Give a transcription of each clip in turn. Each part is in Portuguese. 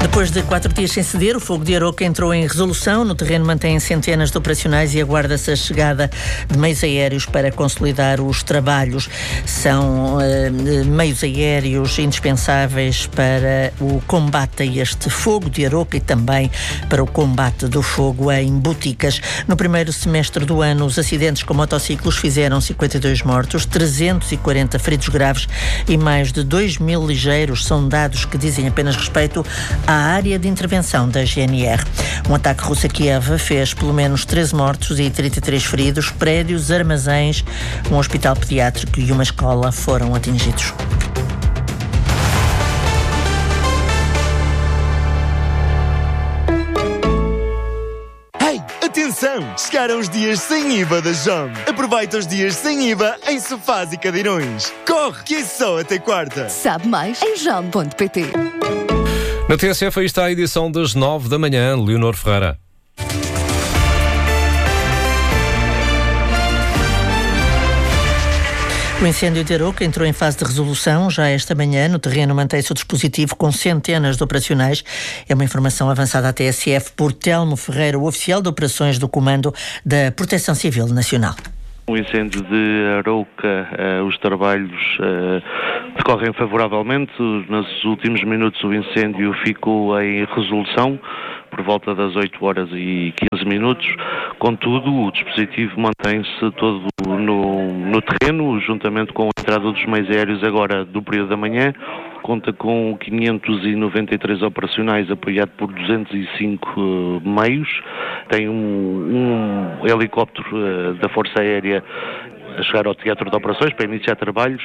Depois de 4 dias sem ceder, o fogo de Aroca entrou em resolução. No terreno mantém centenas de operacionais e aguarda-se a chegada de meios aéreos para consolidar os trabalhos. São meios aéreos indispensáveis para o combate a este fogo de Aroca e também para o combate do fogo em Boticas. No primeiro semestre do ano, os acidentes com motociclos fizeram 52 mortos, 340 feridos graves e mais de 2.000 ligeiros. São dados que dizem apenas respeito à área de intervenção da GNR. Um ataque russo a Kiev fez pelo menos 13 mortos e 33 feridos. Prédios, armazéns, um hospital pediátrico e uma escola foram atingidos. Atenção! Chegaram os dias sem IVA da JOM. Aproveita os dias sem IVA em sofás e cadeirões. Corre, que é só até quarta. Sabe mais em jom.pt. Na TSF, aí está a edição das 9 da manhã. Leonor Ferreira. O incêndio de Aroca entrou em fase de resolução já esta manhã. No terreno mantém-se o dispositivo com centenas de operacionais. É uma informação avançada à TSF por Telmo Ferreira, o oficial de operações do Comando da Proteção Civil Nacional. O incêndio de Aroca, os trabalhos decorrem favoravelmente. Nos últimos minutos o incêndio ficou em resolução por volta das 8 horas e 15 minutos. Contudo, o dispositivo mantém-se todo no terreno, juntamente com a entrada dos meios aéreos agora do período da manhã. Conta com 593 operacionais, apoiado por 205 meios. Tem um helicóptero da Força Aérea a chegar ao teatro de operações para iniciar trabalhos.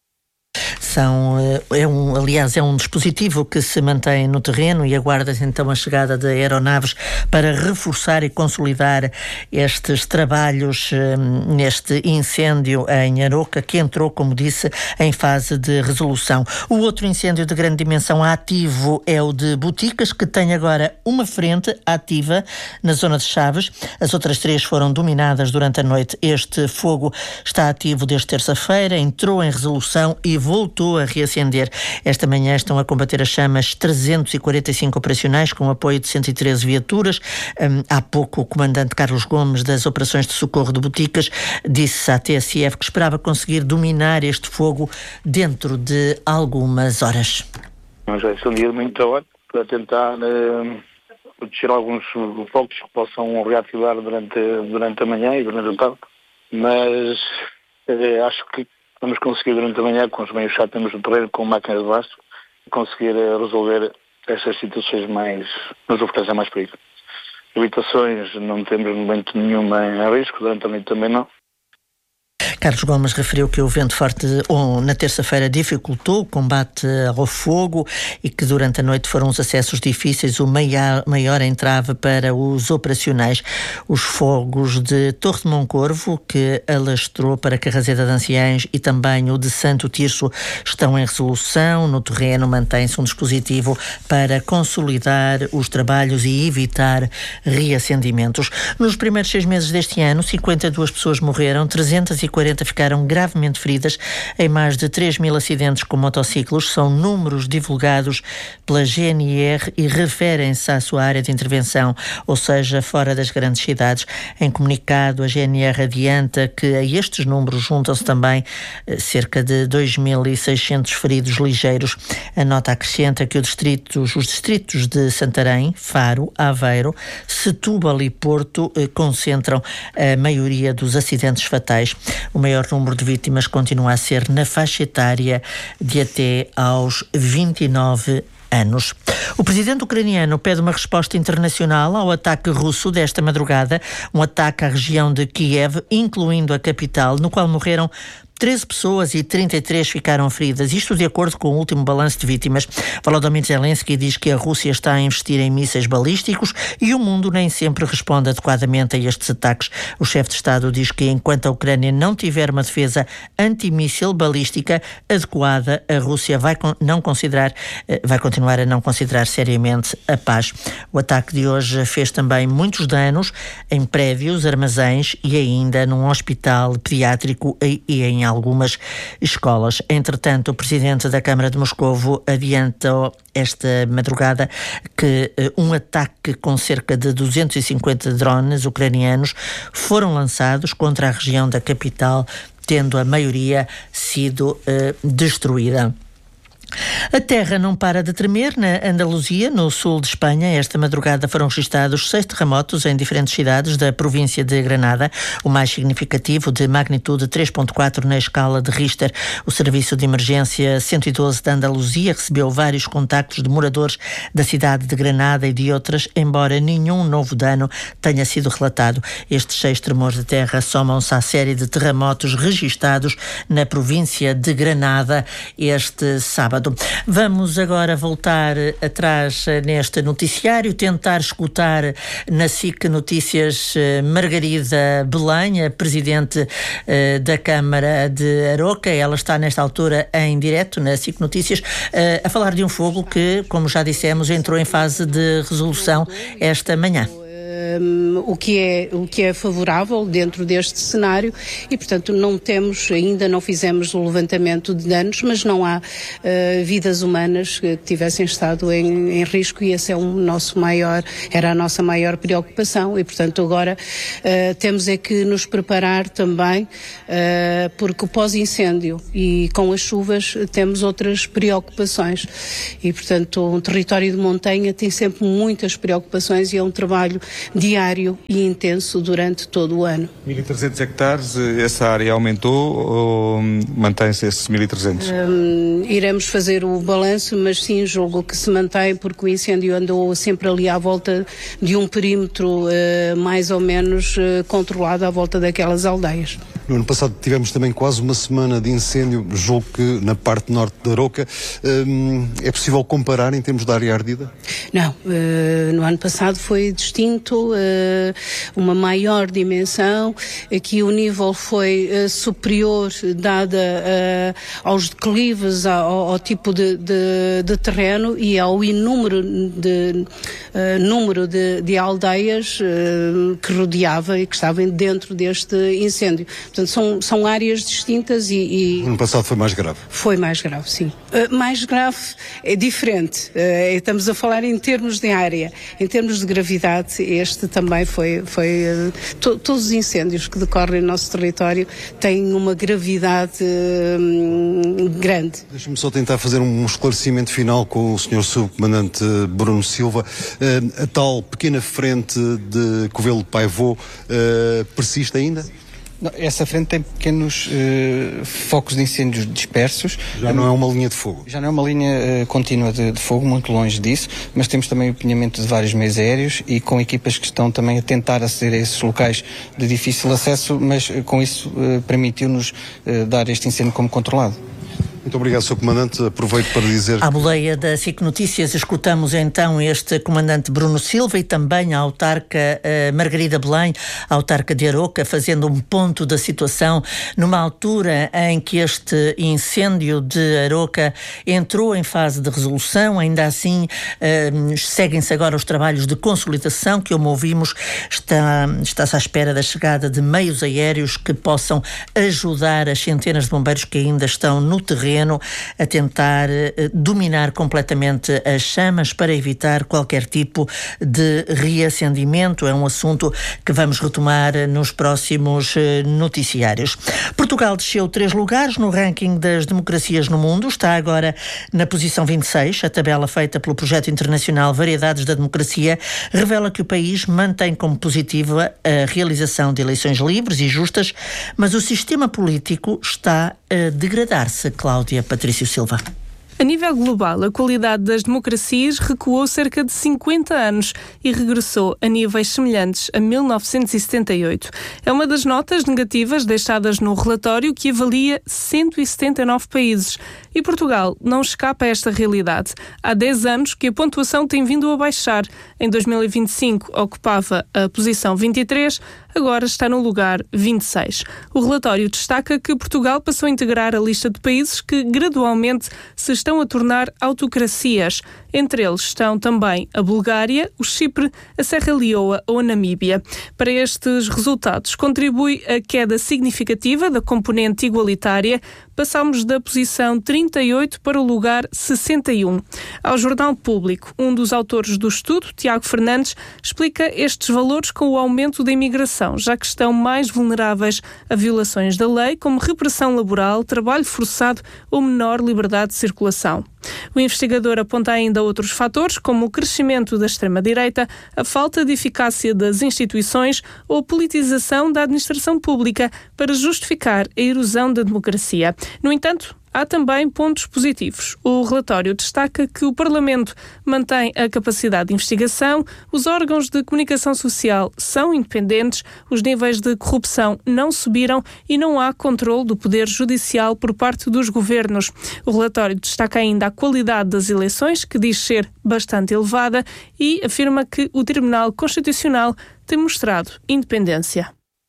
Aliás, é um dispositivo que se mantém no terreno e aguarda-se então a chegada de aeronaves para reforçar e consolidar estes trabalhos neste incêndio em Aroca, que entrou, como disse, em fase de resolução. O outro incêndio de grande dimensão ativo é o de Boticas, que tem agora uma frente ativa na zona de Chaves. As outras 3 foram dominadas durante a noite. Este fogo está ativo desde terça-feira, entrou em resolução e voltou a reacender. Esta manhã estão a combater as chamas 345 operacionais com apoio de 113 viaturas. Há pouco o comandante Carlos Gomes das operações de socorro de Boticas disse à TSF que esperava conseguir dominar este fogo dentro de algumas horas. Nós já é um dia de muito trabalho para tentar proteger alguns focos que possam reativar durante a manhã e durante a tarde, mas acho que vamos conseguir durante a manhã, com os meios que temos no terreno, com máquinas de baixo, conseguir resolver estas situações nos oferecem mais perigo. Habitações não temos no momento nenhuma em risco, durante a noite também não. Carlos Gomes referiu que o vento forte na terça-feira dificultou o combate ao fogo e que durante a noite foram os acessos difíceis o maior entrave para os operacionais. Os fogos de Torre de Moncorvo, que alastrou para Carraseda de Anciães, e também o de Santo Tirso estão em resolução. No terreno mantém-se um dispositivo para consolidar os trabalhos e evitar reacendimentos. Nos primeiros 6 meses deste ano, 52 pessoas morreram, 340 ficaram gravemente feridas em mais de 3.000 acidentes com motociclos. São números divulgados pela GNR e referem-se à sua área de intervenção, ou seja, fora das grandes cidades. Em comunicado, a GNR adianta que a estes números juntam-se também cerca de 2.600 feridos ligeiros. A nota acrescenta que os distritos de Santarém, Faro, Aveiro, Setúbal e Porto concentram a maioria dos acidentes fatais. O maior número de vítimas continua a ser na faixa etária de até aos 29 anos. O presidente ucraniano pede uma resposta internacional ao ataque russo desta madrugada, um ataque à região de Kiev, incluindo a capital, no qual morreram 13 pessoas e 33 ficaram feridas. Isto de acordo com o último balanço de vítimas. Volodymyr Zelensky diz que a Rússia está a investir em mísseis balísticos e o mundo nem sempre responde adequadamente a estes ataques. O chefe de Estado diz que enquanto a Ucrânia não tiver uma defesa antimíssil balística adequada, a Rússia vai continuar a não considerar seriamente a paz. O ataque de hoje fez também muitos danos em prédios, armazéns e ainda num hospital pediátrico e em em algumas escolas. Entretanto, o presidente da Câmara de Moscovo adiantou esta madrugada que um ataque com cerca de 250 drones ucranianos foram lançados contra a região da capital, tendo a maioria sido destruída. A terra não para de tremer na Andaluzia, no sul de Espanha. Esta madrugada foram registados 6 terremotos em diferentes cidades da província de Granada, o mais significativo de magnitude 3.4 na escala de Richter. O Serviço de Emergência 112 da Andaluzia recebeu vários contactos de moradores da cidade de Granada e de outras, embora nenhum novo dano tenha sido relatado. Estes 6 tremores de terra somam-se à série de terremotos registados na província de Granada este sábado. Vamos agora voltar atrás neste noticiário, tentar escutar na SIC Notícias Margarida Belém, a presidente da Câmara de Aroca. Ela está nesta altura em direto na SIC Notícias a falar de um fogo que, como já dissemos, entrou em fase de resolução esta manhã. O que é favorável dentro deste cenário e, portanto, ainda não fizemos o levantamento de danos, mas não há vidas humanas que tivessem estado em risco, e esse é era a nossa maior preocupação e, portanto, agora temos é que nos preparar também, porque o pós-incêndio e com as chuvas temos outras preocupações e, portanto, um território de montanha tem sempre muitas preocupações e é um trabalho diário e intenso durante todo o ano. 1.300 hectares, essa área aumentou ou mantém-se esses 1.300? Iremos fazer o balanço, mas sim, julgo que se mantém, porque o incêndio andou sempre ali à volta de um perímetro mais ou menos controlado à volta daquelas aldeias. No ano passado tivemos também quase uma semana de incêndio, julgo que na parte norte da Aroca. É possível comparar em termos de área ardida? Não, no ano passado foi distinto, uma maior dimensão. Aqui o nível foi superior, dada aos declives, ao tipo de terreno e ao inúmero de aldeias que rodeava e que estavam dentro deste incêndio. Portanto, são áreas distintas e... No ano passado foi mais grave? Foi mais grave, sim. Mais grave é diferente. Estamos a falar em termos de área. Em termos de gravidade, este também foi todos os incêndios que decorrem no nosso território têm uma gravidade grande. Deixa-me só tentar fazer um esclarecimento final com o Sr. Subcomandante Bruno Silva. A tal pequena frente de Covelo de Paivô persiste ainda? Essa frente tem pequenos focos de incêndios dispersos. Já não é uma linha de fogo? Já não é uma linha contínua de fogo, muito longe disso, mas temos também o empenhamento de vários meios aéreos e com equipas que estão também a tentar aceder a esses locais de difícil acesso, mas com isso permitiu-nos dar este incêndio como controlado. Muito obrigado, Sr. Comandante. Aproveito para dizer... À boleia da SIC Notícias, escutamos então este Comandante Bruno Silva e também a autarca Margarida Belém, a autarca de Aroca, fazendo um ponto da situação numa altura em que este incêndio de Aroca entrou em fase de resolução. Ainda assim, seguem-se agora os trabalhos de consolidação que, como ouvimos, está-se à espera da chegada de meios aéreos que possam ajudar as centenas de bombeiros que ainda estão no terreno a tentar dominar completamente as chamas para evitar qualquer tipo de reacendimento. É um assunto que vamos retomar nos próximos noticiários. Portugal desceu 3 lugares no ranking das democracias no mundo. Está agora na posição 26. A tabela feita pelo projeto internacional Variedades da Democracia revela que o país mantém como positiva a realização de eleições livres e justas, mas o sistema político está a degradar-se. Cláudia Patrício Silva. A nível global, a qualidade das democracias recuou cerca de 50 anos e regressou a níveis semelhantes a 1978. É uma das notas negativas deixadas no relatório que avalia 179 países. E Portugal não escapa a esta realidade. Há 10 anos que a pontuação tem vindo a baixar. Em 2025 ocupava a posição 23, agora está no lugar 26. O relatório destaca que Portugal passou a integrar a lista de países que gradualmente se estão a tornar autocracias. Entre eles estão também a Bulgária, o Chipre, a Serra Leoa ou a Namíbia. Para estes resultados contribui a queda significativa da componente igualitária. Passamos da posição 38 para o lugar 61. Ao Jornal Público, um dos autores do estudo, Tiago Fernandes, explica estes valores com o aumento da imigração, já que estão mais vulneráveis a violações da lei, como repressão laboral, trabalho forçado ou menor liberdade de circulação. O investigador aponta ainda outros fatores, como o crescimento da extrema-direita, a falta de eficácia das instituições ou a politização da administração pública para justificar a erosão da democracia. No entanto, há também pontos positivos. O relatório destaca que o Parlamento mantém a capacidade de investigação, os órgãos de comunicação social são independentes, os níveis de corrupção não subiram e não há controle do poder judicial por parte dos governos. O relatório destaca ainda a qualidade das eleições, que diz ser bastante elevada, e afirma que o Tribunal Constitucional tem mostrado independência.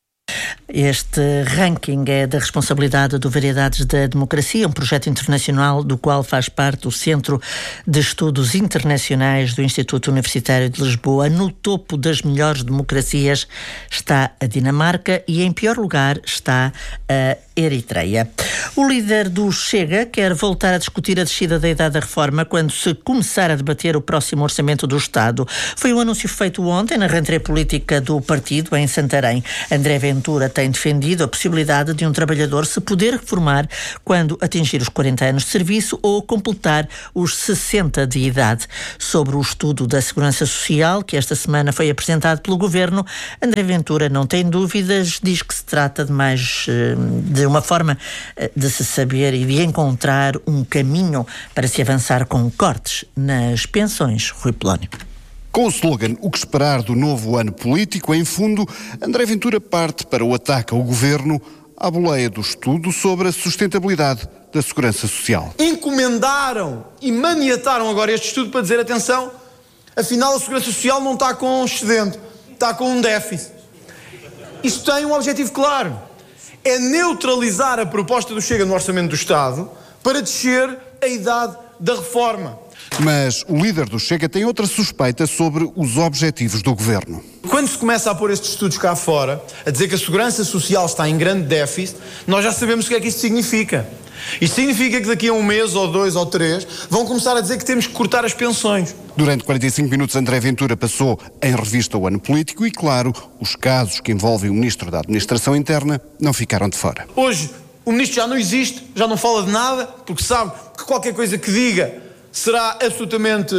Este ranking é da responsabilidade do Variedades da Democracia, um projeto internacional do qual faz parte o Centro de Estudos Internacionais do Instituto Universitário de Lisboa. No topo das melhores democracias está a Dinamarca e em pior lugar está a Eritreia. O líder do Chega quer voltar a discutir a descida da idade da reforma quando se começar a debater o próximo orçamento do Estado. Foi um anúncio feito ontem na rentrée política do partido em Santarém. André Ventura tem defendido a possibilidade de um trabalhador se poder reformar quando atingir os 40 anos de serviço ou completar os 60 de idade. Sobre o estudo da Segurança Social, que esta semana foi apresentado pelo Governo, André Ventura não tem dúvidas, diz que se trata de uma forma de se saber e de encontrar um caminho para se avançar com cortes nas pensões. Rui Polónio. Com o slogan "O que esperar do novo ano político", em fundo, André Ventura parte para o ataque ao Governo à boleia do estudo sobre a sustentabilidade da Segurança Social. Encomendaram e maniataram agora este estudo para dizer, atenção, afinal a Segurança Social não está com um excedente, está com um déficit. Isto tem um objetivo claro, é neutralizar a proposta do Chega no Orçamento do Estado para descer a idade da reforma. Mas o líder do Chega tem outra suspeita sobre os objetivos do Governo. Quando se começa a pôr estes estudos cá fora, a dizer que a Segurança Social está em grande déficit, nós já sabemos o que é que isto significa. Isto significa que daqui a um mês, ou 2 ou 3, vão começar a dizer que temos que cortar as pensões. Durante 45 minutos, André Ventura passou em revista o ano político e, claro, os casos que envolvem o Ministro da Administração Interna não ficaram de fora. Hoje, o Ministro já não existe, já não fala de nada, porque sabe que qualquer coisa que diga será absolutamente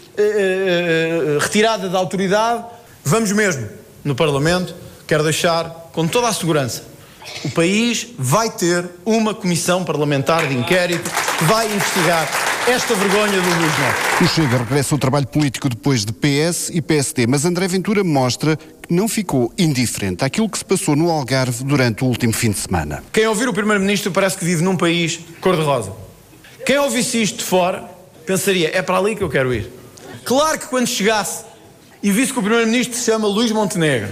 retirada da autoridade. Vamos mesmo, no Parlamento, quero deixar com toda a segurança, o país vai ter uma comissão parlamentar de inquérito que vai investigar esta vergonha do Luís Neto. O Chega regressa ao trabalho político depois de PS e PSD, mas André Ventura mostra que não ficou indiferente àquilo que se passou no Algarve durante o último fim de semana. Quem ouvir o Primeiro-Ministro parece que vive num país cor-de-rosa. Quem ouvisse isto de fora pensaria, é para ali que eu quero ir. Claro que quando chegasse e visse que o Primeiro-Ministro se chama Luís Montenegro,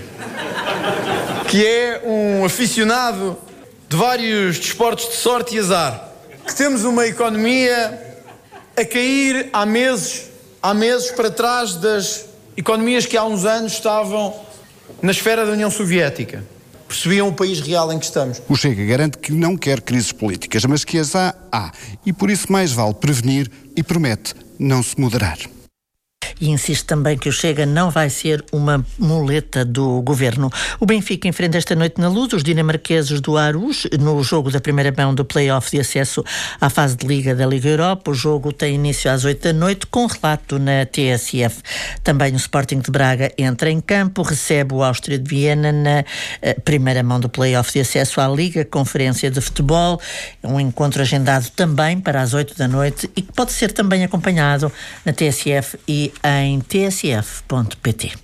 que é um aficionado de vários desportos de sorte e azar, que temos uma economia a cair há meses para trás das economias que há uns anos estavam na esfera da União Soviética. Percebiam o país real em que estamos. O Chega garante que não quer crises políticas, mas que as há. E por isso mais vale prevenir e promete não se moderar. E insiste também que o Chega não vai ser uma muleta do Governo. O Benfica enfrenta esta noite na Luz os dinamarqueses do Aarhus no jogo da primeira mão do play-off de acesso à fase de Liga da Liga Europa. O jogo tem início às 8 da noite com relato na TSF. Também o Sporting de Braga entra em campo, recebe o Áustria de Viena na primeira mão do play-off de acesso à Liga Conferência de Futebol. É um encontro agendado também para as 8 da noite e que pode ser também acompanhado na TSF e em tsf.pt.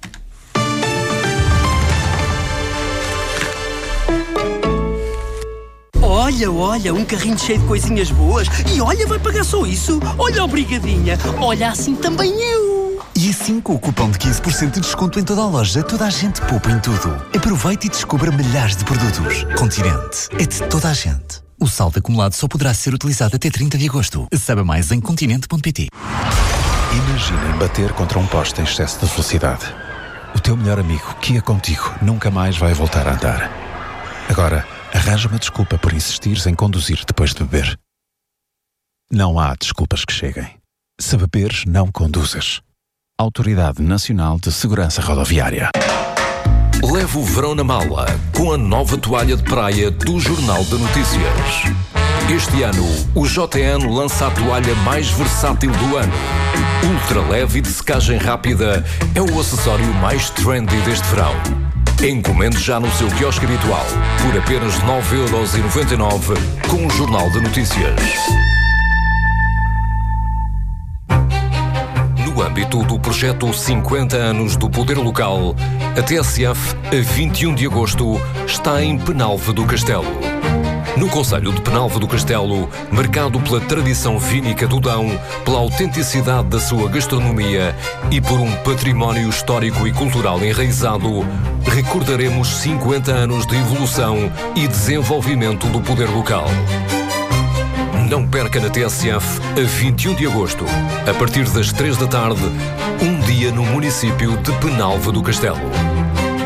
Olha, um carrinho cheio de coisinhas boas. E olha, vai pagar só isso. Olha, obrigadinha. Olha, assim também eu. E assim, com o cupom de 15% de desconto em toda a loja, toda a gente poupa em tudo. Aproveite e descubra milhares de produtos. Continente é de toda a gente. O saldo acumulado só poderá ser utilizado até 30 de agosto. Saiba mais em continente.pt. Imaginem bater contra um poste em excesso de velocidade. O teu melhor amigo, que ia contigo, nunca mais vai voltar a andar. Agora, arranja uma desculpa por insistires em conduzir depois de beber. Não há desculpas que cheguem. Se beberes, não conduzas. Autoridade Nacional de Segurança Rodoviária. Leve o verão na mala com a nova toalha de praia do Jornal de Notícias. Este ano, o JN lança a toalha mais versátil do ano. Ultra leve e de secagem rápida é o acessório mais trendy deste verão. Encomende já no seu quiosque habitual por apenas 9,99€ com o Jornal de Notícias. No âmbito do projeto 50 anos do Poder Local, a TSF, a 21 de agosto, está em Penalva do Castelo. No concelho de Penalva do Castelo, marcado pela tradição vínica do Dão, pela autenticidade da sua gastronomia e por um património histórico e cultural enraizado, recordaremos 50 anos de evolução e desenvolvimento do poder local. Não perca na TSF, a 21 de agosto, a partir das 3 da tarde, um dia no município de Penalva do Castelo.